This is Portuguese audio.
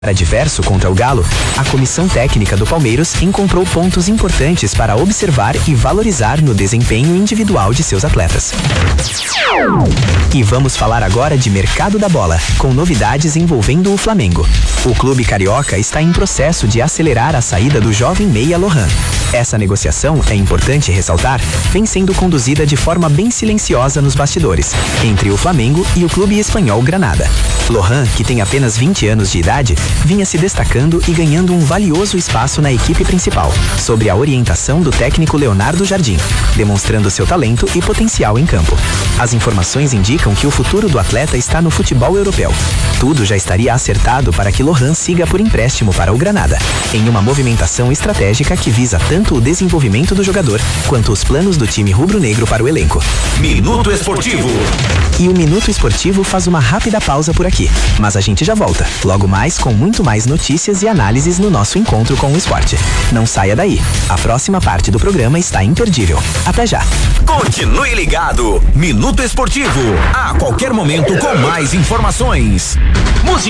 Adverso contra o Galo, a comissão técnica do Palmeiras encontrou pontos importantes para observar e valorizar no desempenho individual de seus atletas. E vamos falar agora de mercado da bola, com novidades envolvendo o Flamengo. O clube carioca está em processo de acelerar a saída do jovem meia Lohan. Essa negociação, é importante ressaltar, vem sendo conduzida de forma bem silenciosa nos bastidores, entre o Flamengo e o clube espanhol Granada. Lohan, que tem apenas 20 anos de idade, vinha se destacando e ganhando um valioso espaço na equipe principal, sob a orientação do técnico Leonardo Jardim, demonstrando seu talento e potencial em campo. As informações indicam que o futuro do atleta está no futebol europeu. Tudo já estaria acertado para que Lohan siga por empréstimo para o Granada, em uma movimentação estratégica que visa tanto o desenvolvimento do jogador, quanto os planos do time rubro-negro para o elenco. Minuto Esportivo. E o Minuto Esportivo faz uma rápida pausa por aqui, mas a gente já volta, logo mais com muito mais notícias e análises no nosso encontro com o esporte. Não saia daí, a próxima parte do programa está imperdível. Até já. Continue ligado. Minuto Esportivo, a qualquer momento com mais informações. Música